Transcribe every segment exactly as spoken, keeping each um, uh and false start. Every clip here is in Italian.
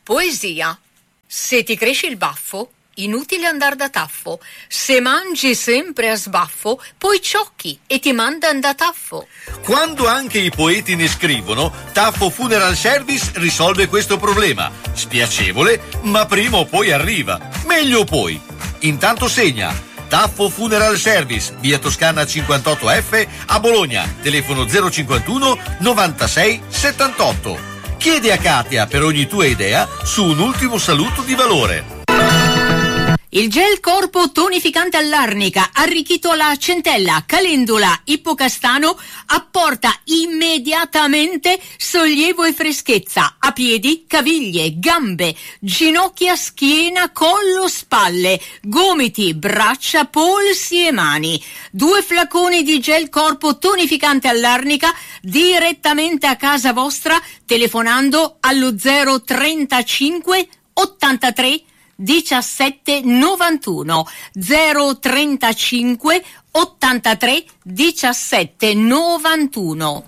Poesia. Se ti cresce il baffo, inutile andar da taffo. Se mangi sempre a sbaffo, poi ciocchi e ti mandan da taffo. Quando anche i poeti ne scrivono, Taffo Funeral Service risolve questo problema. Spiacevole, ma prima o poi arriva. Meglio poi. Intanto segna. Taffo Funeral Service, via Toscana cinquantotto F a Bologna. Telefono zero cinquantuno novantasei settantotto. Chiedi a Katia per ogni tua idea su un ultimo saluto di valore. Il gel corpo tonificante all'arnica, arricchito alla centella, calendula, ippocastano, apporta immediatamente sollievo e freschezza a piedi, caviglie, gambe, ginocchia, schiena, collo, spalle, gomiti, braccia, polsi e mani. Due flaconi di gel corpo tonificante all'arnica direttamente a casa vostra telefonando allo zero trentacinque ottantatré diciassette novantuno zero trentacinque ottantatré diciassette novantuno.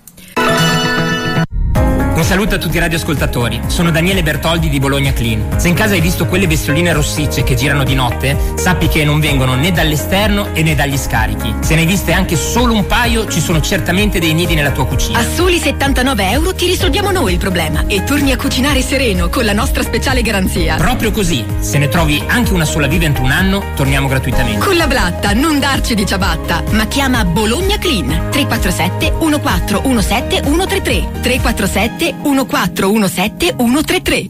Un saluto a tutti i radioascoltatori, sono Daniele Bertoldi di Bologna Clean. Se in casa hai visto quelle bestioline rossicce che girano di notte, sappi che non vengono né dall'esterno e né dagli scarichi. Se ne hai viste anche solo un paio, ci sono certamente dei nidi nella tua cucina. A soli settantanove euro ti risolviamo noi il problema e torni a cucinare sereno con la nostra speciale garanzia. Proprio così, se ne trovi anche una sola viva entro un anno, torniamo gratuitamente. Con la blatta, non darci di ciabatta, ma chiama Bologna Clean tre quattro sette uno quattro uno sette uno tre tre tre quattro sette uno quattro uno sette uno tre tre.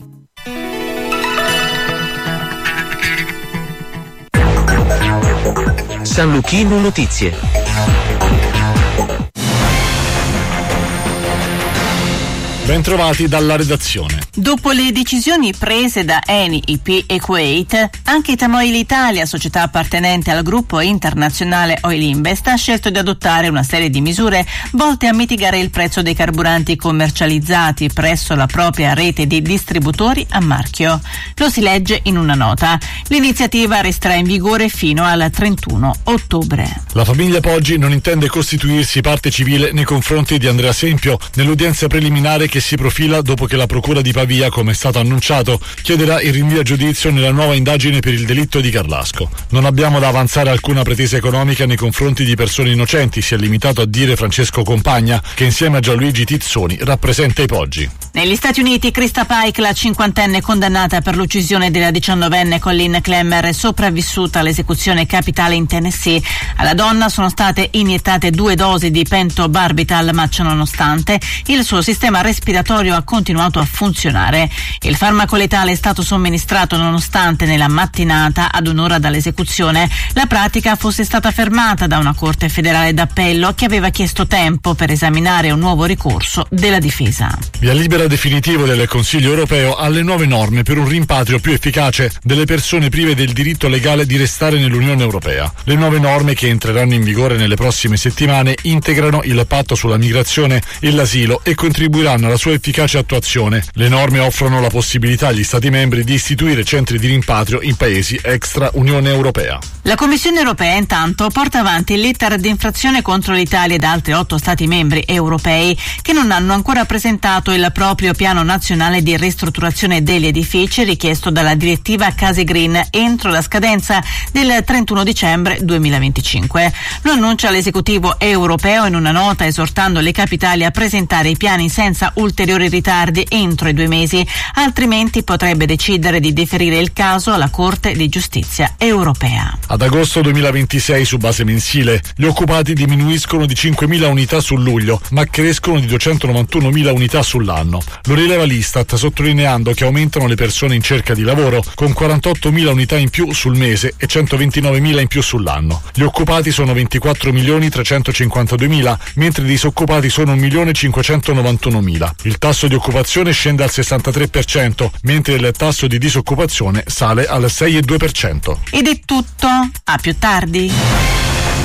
San Luchino Notizie. Bentrovati dalla redazione. Dopo le decisioni prese da Eni, I P e Kuwait, anche Tamoil Italia, società appartenente al gruppo internazionale Oil Invest, ha scelto di adottare una serie di misure volte a mitigare il prezzo dei carburanti commercializzati presso la propria rete di distributori a marchio. Lo si legge in una nota. L'iniziativa resterà in vigore fino al trentuno ottobre. La famiglia Poggi non intende costituirsi parte civile nei confronti di Andrea Sempio nell'udienza preliminare che che si profila dopo che la Procura di Pavia, come è stato annunciato, chiederà il rinvio a giudizio nella nuova indagine per il delitto di Carlasco. Non abbiamo da avanzare alcuna pretesa economica nei confronti di persone innocenti, si è limitato a dire Francesco Compagna, che insieme a Gianluigi Tizzoni rappresenta i Poggi. Negli Stati Uniti, Krista Pike, la cinquantenne condannata per l'uccisione della diciannovenne Colleen Clemmer, è sopravvissuta all'esecuzione capitale in Tennessee. Alla donna sono state iniettate due dosi di pentobarbital, ma ciononostante il suo sistema respiratorio ha continuato a funzionare. Il farmaco letale è stato somministrato nonostante nella mattinata, ad un'ora dall'esecuzione, la pratica fosse stata fermata da una Corte federale d'appello che aveva chiesto tempo per esaminare un nuovo ricorso della difesa. Via libera definitivo del Consiglio europeo alle nuove norme per un rimpatrio più efficace delle persone prive del diritto legale di restare nell'Unione Europea. Le nuove norme, che entreranno in vigore nelle prossime settimane, integrano il patto sulla migrazione e l'asilo e contribuiranno alla sua efficace attuazione. Le norme offrono la possibilità agli Stati membri di istituire centri di rimpatrio in paesi extra Unione Europea. La Commissione Europea intanto porta avanti il letter di infrazione contro l'Italia ed altri otto Stati membri europei che non hanno ancora presentato il proprio piano nazionale di ristrutturazione degli edifici richiesto dalla direttiva Case Green entro la scadenza del trentuno dicembre duemilaventicinque. Lo annuncia l'esecutivo europeo in una nota esortando le capitali a presentare i piani senza ulteriori ritardi entro i due mesi, altrimenti potrebbe decidere di deferire il caso alla Corte di Giustizia europea. Ad agosto duemilaventisei, su base mensile, gli occupati diminuiscono di cinquemila unità su luglio, ma crescono di duecentonovantunomila unità sull'anno. Lo rileva l'Istat, sottolineando che aumentano le persone in cerca di lavoro, con quarantottomila unità in più sul mese e centoventinovemila in più sull'anno. Gli occupati sono ventiquattro milioni trecentocinquantaduemila, mentre i disoccupati sono un milione cinquecentonovantunomila. Il tasso di occupazione scende al sessantatré per cento, mentre il tasso di disoccupazione sale al sei virgola due per cento. Ed è tutto, a più tardi.